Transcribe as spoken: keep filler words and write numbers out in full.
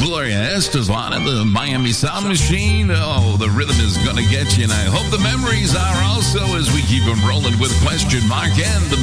Gloria Estefan and the Miami Sound Machine. Oh, the rhythm is going to get you, and I hope the memories are also, as we keep them rolling with Question Mark and the